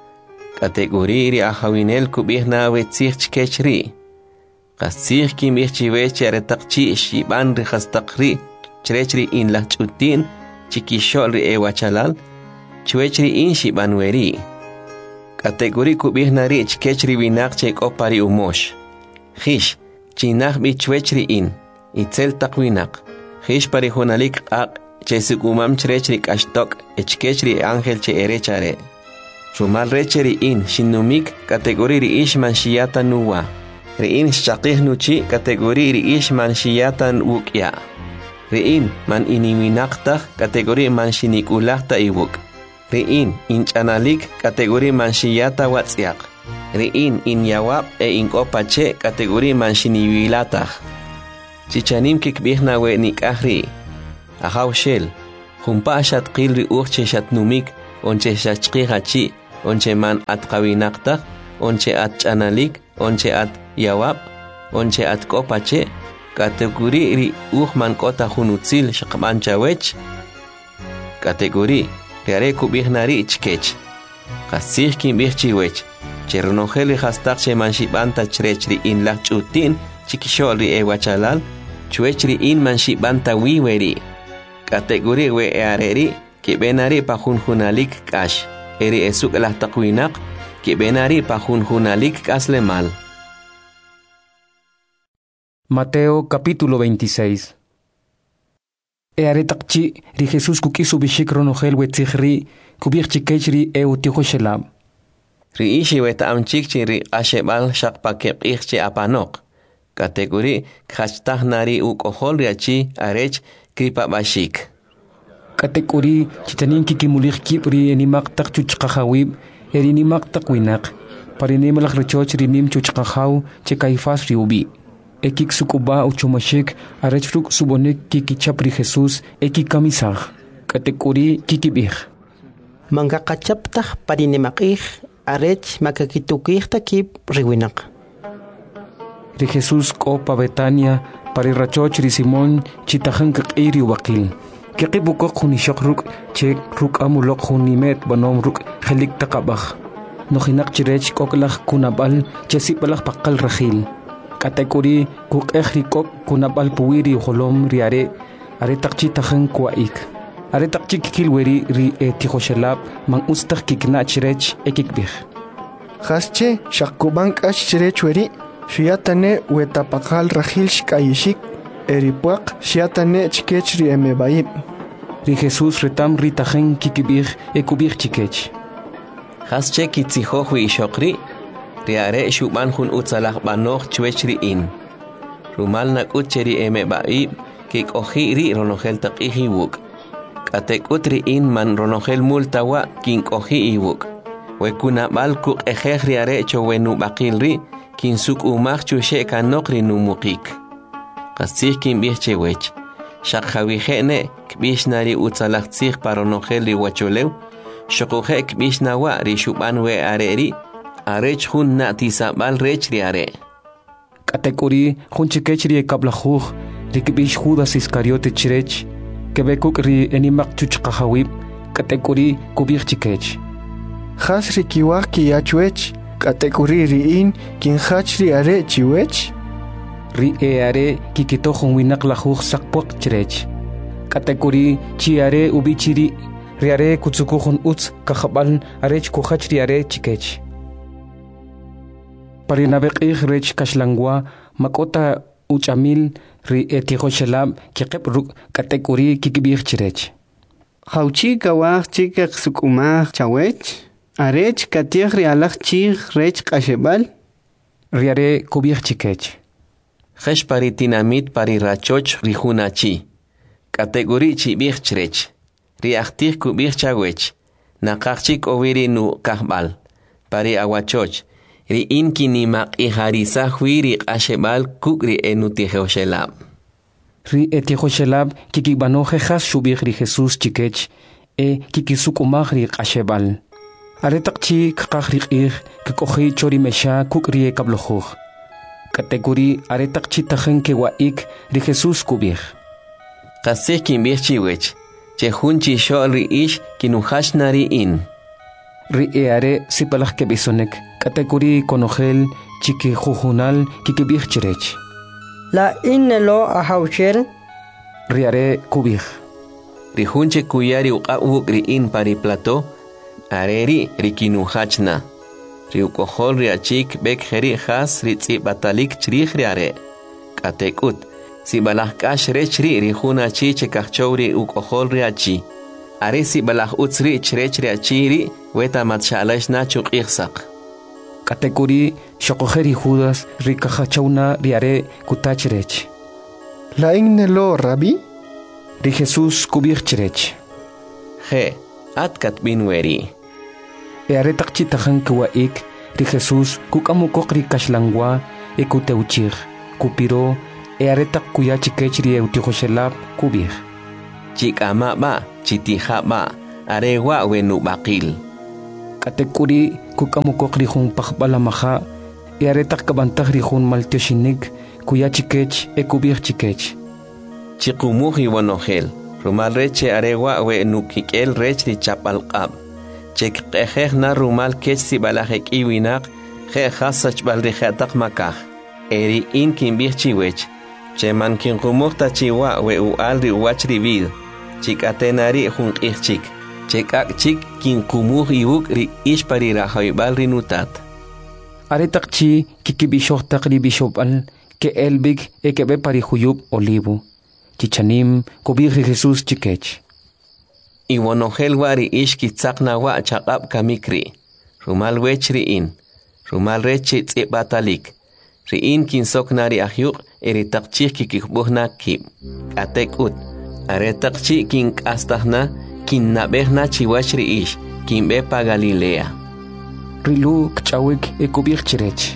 Kategori ri ahawinel kubih na wetzich chkechri. Kasich kimich chiweche retakchi shiban ri hastakri, chrechri in la chutin, chikishol ri ewachalal, chwechri in shiban weri. Kategori kubih na ri chkechri winak chek opari umosh. Hish, chinach bi chwechri in, itzel takwinak. Hish pari hunalik ak, chesugumam chrechri kashtok, echkechri angel che erechare. Rumal recheri in, shinumik, kategori ri ishman shiyata nuwa. Riin shakih nuchi, kategori ri ishman shiyata wukya. Riin man iniminakta, kategori man shinikulakta iwuk. Riin inchanalik, kategori man shiyata watsyak. Riin in yawab inkopache, kategori man shiniwilatah. Chichanim kikbihna we nikahri. Ahawshel, Jumpa shat qil ri che shat numik, onche shachqi hachi, onche man at qawinaqtaq, onche at chanalik, onche at yawab, onche at kopache, kategori ri man kota hunutzil shaqman chawech. Kategori riare kubihnari ichkech. Qasih kim bichiwech. Cherronojeli hastaq che manshibanta chrechri in la chutin, chikisholi ewachalal, chuechri in manshibanta wiweri. Kategori we eareri, que benari pa junjunalik kash, eri esuk la taqwinak, que benari pa junjunalik kaslemal. Mateo capítulo 26. Earetakchi ri Jesús kukisu bishik ronojel wetzihri, kubirchi kechri eutihoshelab. Ri ishi weta amchikchi ri ashebal shakpakep ichchi apanok. Kategori khachtah nari ukohol riachi arech kripa bashik. Kategori chitanin kikimulich kipri enimak tak chuchkahawib, erinimak takwinak, parinemalak rechoch rinim chuchkahaw chekaifas riubi. Ekik sukuba uchumashik arechruk subonek kikichapri Jesús ekikamisaj. Kategori kikibih. Mangakachaptah parinemakih arech makakitukih takip riwinak. Ri Jesús kopa Betania parirachoch ri Simón chitajan kakiri wakil. Kikibukok hunishakruk chek ruk amulok hunimet banom ruk helik takabach. Nohinak chirech koklach kunabal chesipalach pakal rahil. Kategori kuk kok kunabal puwiri holom riare aretakchi tajan kuaik. Aretakchi kikilweri ri etihoshelab man ustak kikna chirech ekikbih. Hasche shakubank ash chirech weri. Shiatane wetapakal rahil shkayishik, eripuak shiatane chikechri emebaib. Ri Jesús retam ritajen kikibir ekubir chikech. Hasche kitzihohwi ishokri, riare shuban hun utsalach banoch chwechri in. Rumal nak utcheri emebaib, kik ohiri ronogel takihi wuk. Katek utri in man ronogel multawa kink ohi iwuk. Wekuna bal kuk ejeh riare chowenu bakilri, kin suk umach chushe kanokri numukik. Qasih kin bihche wech. Shak hawihene kbishnari utsalachtzih paronojeli wacholew. Shokuhe kbishnawa ri shuban we areri. Arech hun na tisabal rech ri are. Kategori hun chikechri ekablajuj. Ri kbish Judas Iscariote chirech. Kebekuk ri enimak chuchkahawib. Kategori kubir chikech. Has rikiwak ki yachwech. Kategori riin kin hachri are chiwech. Ri are kikitohon winak lajuj sakpuak chirech. Kategori chi are ubichiri. Ri are kutsukuhon uts kahabal arech kuhachri are chikech. Parinabek rech kashlangwa makota uchamil ri etihoshelab kikebruk kategori kikibir chirech. Hauchi kawach chikak sukumach chawech. Arech katiach rialach chich rech kashebal. Riare kubir chikech. Hesh paritinamit parirachoch rihunachi. Kategori chibir chirech. Riachtich kubir chawech. Nakachik oviri nu kahbal. Pari awachoch. Ri inki nimak iharisa huiri kashebal kukri enutihoshelab. Ri etihoshelab kikibanoje has shubir ri Jesús chikech. Kikisukumach ri kashebal. Aretakchi kakahriqih kikohi chori mesha kukrie kablojuj. Kategori aretakchi tajen kewaik ri Jesús kubih. Qasih kimbih chiwech. Chehunchi shol ri ish kinuhashnari in. Ri eare sipalach kebisonek. Kategori konogel chiki jujunal kikibih chirech. La innelo ahauchel. Riare kubih. Ri hunche kuyari uqawuk ri in pari plato. Areri rikinuhachna. Riukohol riachik bek heri has ritzi batalik chrih riare. Katekut. Si balah kash rechri rihuna chi chekachowri ukohol riachi. Are si balah utsri chrech riachiri weta matshalaishna chuk ihsak. Kategori shokoheri Judas rikahachawna riare kutachrech. La innelo rabi? Ri Jesús kubir chrech. He. Atkat binweri. Earetakchi tajan kuwaik ri Jesús kukamukok ri kashlangwa ekuteuchir kupiro earetak kuyachikech ri eutihoshelab kubir. chikama ba chitija ba arewa wenu bakil katekuri kukamukok rihun pakbalamaha iaretak kabantak rihun maltioshinik kuya chikech ekubir chikech chikumuhi wanogel rumal reche arewa wenu kikel rech ri chapalqab chek na rumal kech sibalajek iwinak je khasach balrijatak makaj eri in kimbih chiwech cheman kinqumukta chiwa we ualri uachri vid chikatenari junqih chik chekak chik kinqumuj iuk ri ishpari rajoybal rinutat aretak chi kikibishoktak ri bishopal ke elbig ekebe pari huyub olivo chichanim kubih ri Jesus chikech iwonogel wari ishkitzakna wa chaqab kamikri rumal wechri in rumal rechi tsibatalik riin kinsoknari ahyuk eritaqchik kikikbuhna kib atekut aretaqchi kinkastahna kinnabehna chiwachri ish kinbepa Galilea rilu kchawik ekubih chirech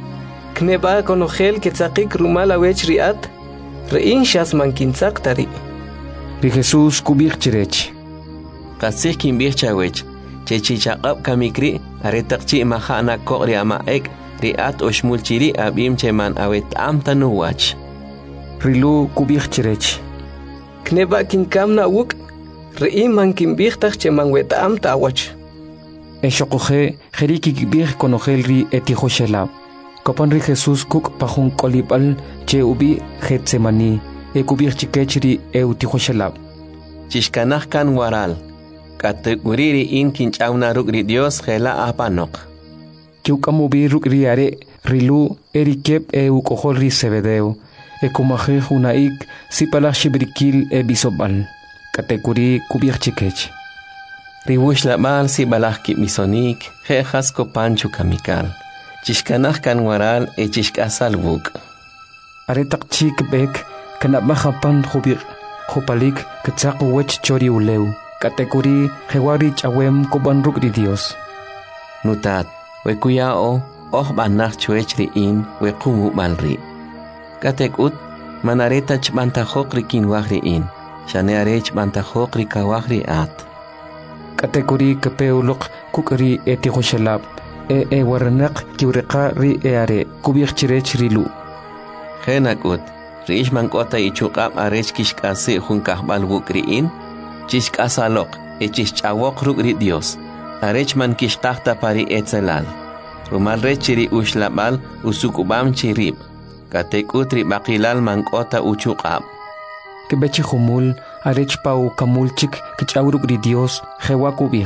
kneba konogel ketzakik rumal awech riat riin shasman kinsaktari ri Jesus kubih chirech qasih kinbih chawech chechichaqab kamikri aretaqchi mahana koqri amaek riat oshmulchiri abim cheman awet amtanuwach rilu kubih chirech kneba kinkamna wuk riin man kinbihtaj cheman wet amtawach eshokoje jeriki kibih konogel ri etijoshelab kopan ri Jesus kuk pajun kolibal che ubi Getsemani ekubih chikech ri eutijoshelab chishkanaj kan waral katekuriri in kinchawna rukri Dios gela apanok kiukamubi rukri are rilu erikep eukohol ri Zebedeo ekumaje hunaik sipalaj shibrikil ebisobal katekuri kubih chikech riwush labal sibalaj kimisonik jejas kopanchu kamikal chishkanaj kan waral chishkasal wuk aretak chik bek kanabmajapan jubir jupalik ketzaq wech chori uleu katekuri jewari chawem koban rukri Dios nutat wekuyao banach chuechri in wekumu balri katekut manareta chbantajokri kinwagri in shanearech bantajokri kawagri at katekuri kepeulok kukri etijoshelab waranak kiwreqa ri eare kubih chirech rilu jenakut riishman kota ichuqab arech kishkasi junkajbal wukri in chishkasalok chishchawok rukri Dios arechman kishqajta pari etzelal rumal rechiri ushlabal usukubam chirib katekutri baqilal mankota uchuqab kebechi humul arech pau kamulchik kichawrukri Dios jewa kubih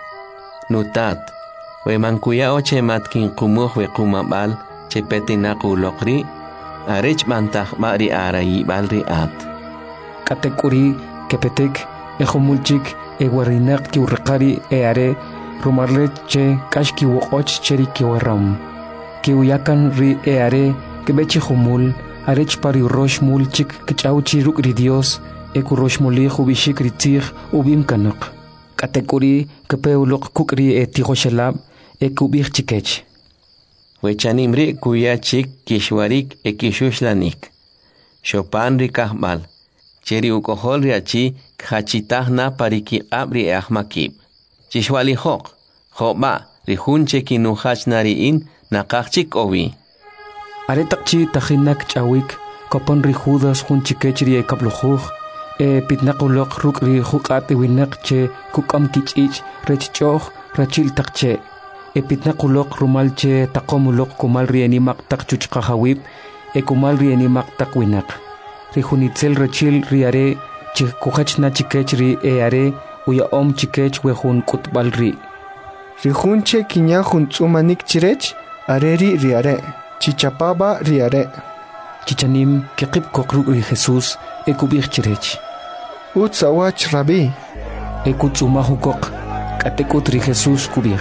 nutat we mankuyao chemat kinqumuj we qumabal chepetinaqulokri arech mantaj mari arayi balri at katekuri kepetek ejumulchik ewarinak kiurqari eare rumarle che kashki woqoch cheri kiwaram kiuyakan ri eare kebechi humul arech pari rosh mulchik kichauchi rukri Dios ekurosh muli hubishik ritzig ubim kanak katekuri kepeulok kukri etijoshelab ekubih chikech wechanimri kuyachik kishwarik ekishuslanik shopan ri kahbal cheri ukohol riachi khachitajna pariki abri ahmakib chishwali hok hoba rihunche kinuhachnari in naqachik owi aretakchi tajinak chawik kopon ri Judas hunchikechri ekablujuj pitnaqulok rukri huqat winak che kukam kichich rechchoj rachil taqche pitnaqulok rumalche taqomulok kumal rienimak taqchuchqajawib kumal rienimak taqwinak rihunitzel rachil riare chikujachna chikech ri eare uyaom chikech wejun kutbalri rihunche kinya juntsumanik chirech areri riare chichapaba riare chichanim kiqib koqru ri Jesus ekubih chirech utsawach rabi ekutsumahu koq katekut ri Jesus kubih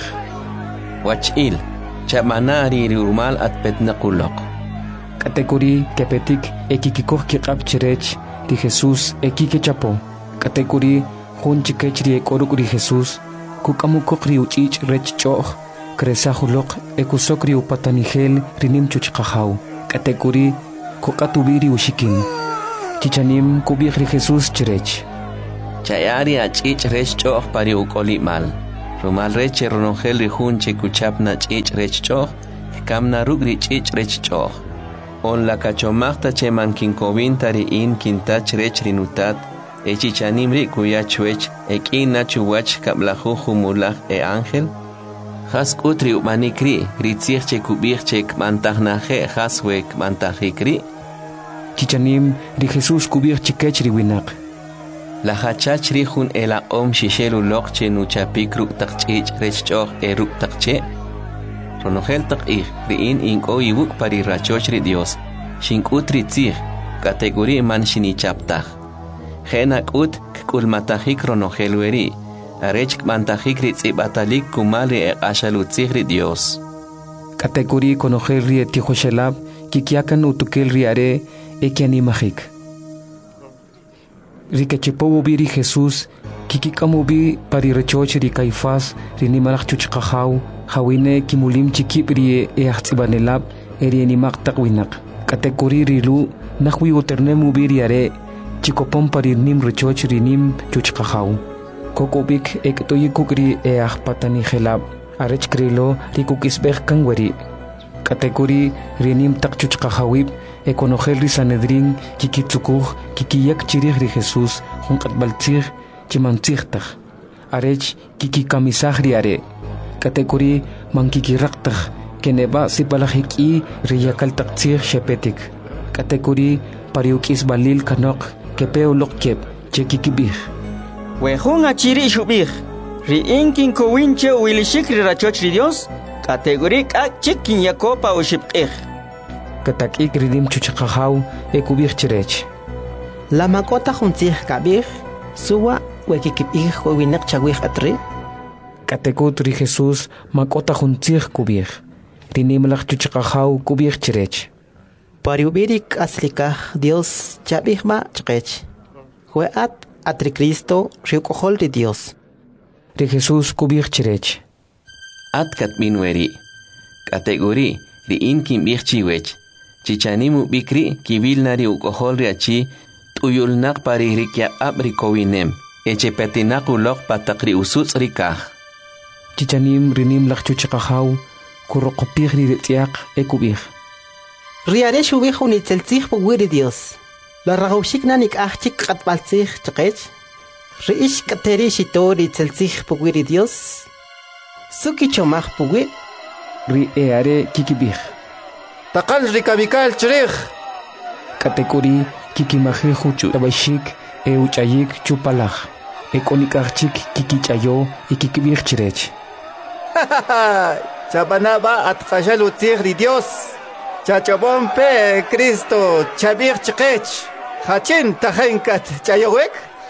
wachil chamanari rumal at petnaqulok katekuri kepetik ekikikoh kiqab chirech ri Jesus ekikechapo katekuri hun chikechri ekoruk ri Jesus kukamukok ri uchich rechchoh kresahulok ekusokri upatanigel rinim chuchqajaw katekuri kuqatubiri ushikin chichanim kubih ri Jesus chirech chayari ach'ich rech ch'oq pari uk'oli mal rumal rech ronongel rijun che kuchapna ch'ich rech ch'oq kamna ruk ri ch'ich rech ch'oq on la kachomaqta che mankinkovinta ri in kintach rech rinutat echichanim ri kuyachwech ek'ina chuwach kablaju jumulaj ángel Has utri umanikri, ritzich che kubich che kmantajnaje haswe kmantajikri. Chichanim ri Jesús kubich chikech ri winak. La hachach ri jun ela om shishelu lok che nuchapik ruk takchich rechchoch ruk takche. Ronogel takich ri in o iwuk pari rachoch ri Dios. Shink utri tzich, kategori man shinichaptaj. Genak ut kulmatajik ronogel weri. Arech mantajik ritzibatalik kumali ashalutzig ri Dios. Kategori conocer ri etijoshelab kikiakan utukel riare ekianimajik. Rikechepobo biri Jesús kikikamubi pari rechoch ri Caifás ri nimalach chuchqajaw hawine kimulim chikip ri eachtsibanelab eri animaq taqwinak. Kategori rilu nahwi uternemu biriare chikopom pari nim rechoch ri nim chuchqajaw. Kokobik ektoyi kukri patani gelab arech krilo rikukisbeh kangweri kategori rinim takchuchqahawib ekonogel ri Sanedrin kikitsukuj kikiyak chirih ri Jesús junqatbaltzig chimantzigtaj arech kikikamisaj ri are kategori mankikiraqtaj keneba sipalajiki ri yakaltaqtzig shepetik kategori pariukis balil kanok kepeoloqkep chekikibij Wejun achiri shubij, ri inkin kowinche wilishik ri rachoch ri Dios, kategorik ak chikin yakopa ushipqij. Katakik ridim chuchqajaw ekubij chirech. La makota juntzij kabij, suwa wekikipij winak chawij atri. Katekut ri Jesús makota juntzij kubij. Rinimlach chuchqajaw kubij chirech. Pariubirik aslikaj Dios chabij ma chqech. Hueat Atri Cristo riukohol ri Dios. Ri Jesús kubich chirech. Atkat minweri. Kategori ri inkin bichchiwech. Chichanimu bikri kivilna ri ukohol ri achi tuyulnak pari rikya abri kowinem. Echepetinak ulok patakri usuts rikah. Chichanim rinim lakchuchikahaw kurokopich ri ritiak ekubich. Riare shubich unitzeltzich pugwiri Dios. La ragawshik nanik achik katbaltzig chqech. Riish kateri shitori tzeltzig pugwiri Dios. Suki chomach pugwi. Ri eare kikibich. Takal rikabikal chirich. Kategori kikimajeju tabashik uchayik chupalaj. Ekonikachik kikichayo ikikibich chirech. Chabanaba at kashalutzig ri Dios. Chachabon pe Cristo chabich chqech. Hachin tajenkat chayowek.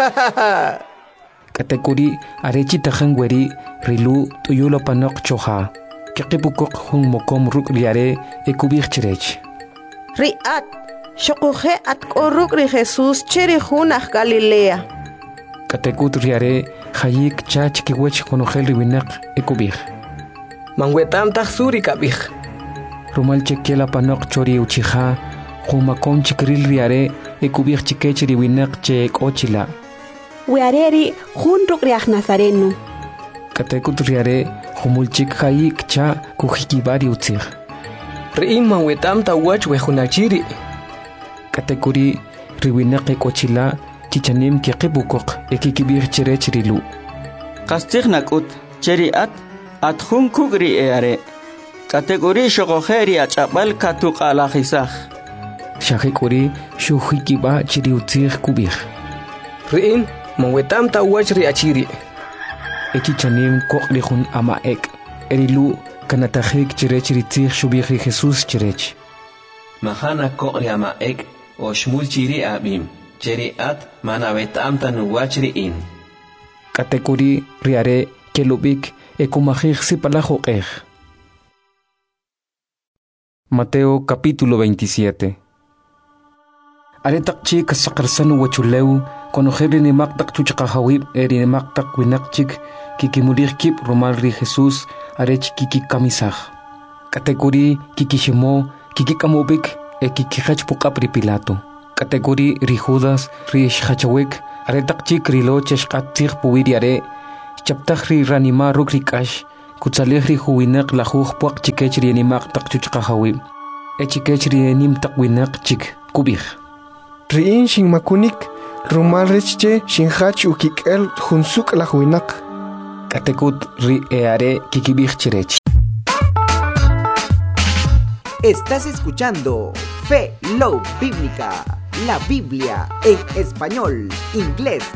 Kategori arechi tajangweri rilu tuyulo panok choha. Kikipukok hun mokom ruk riare ekubich chirech. Riat shokuje at koruk ri Jesús chirijunaj Galilea. Kategut riare hayik chach kiwech konogel riwinak ekubich. Manwetam tajsuri kabich. Rumal chekela panok chori uchija. Humakom chikril riare ekubich chikech riwinak chek ochila. Weareri junruk riach Nazareno. Katekut riare humulchik hayik cha kujikibari utzig. Riim manwetam tawach wejunachiri. Katekuri riwinak ekochila chichanim kekibukok ekikibich chirech rilu. Kastig nakut cheriat atjun kugri eare. Kategori shogojeri achapal katuk alajisaj. Shajekuri shujikiba chiri utzig kubich. Riim manwetam tawach riachiri. Ekichanim kokrihun ama ek. Erilu kanatajik chirech ritzig shubich ri Jesús chirech. Mahana kokri ama ek o shmul chiri abim. Cheriat manavetam tanuwach riin. Katekuri riare kelubik ekumajig sipalajokej. Mateo capítulo 27. Aretak chik sakarsanu wachuleu konojeri ni maktak chuchqahawib eri ni maktak winakchik kikimulir kip romal ri Jesús arech kikikamisaj. Kategori kikishimo kikikamubik e kikihach pukap ri Pilato. Kategori ri Judas ri shachawek aretak chik rilo cheshqatzig puwiri are chaptajri ranima rukrikash kutsalejri huwinak la huj puaq chikechri animaq taqchuchqa hawi echikechri enim taqwinak chik kubij riin shin makunik rumal rechche shin hach ukikel hunsuk la huwinak katekut ri eare kikibij chirech. Estás escuchando Fe Love Bíblica, la Biblia en español, inglés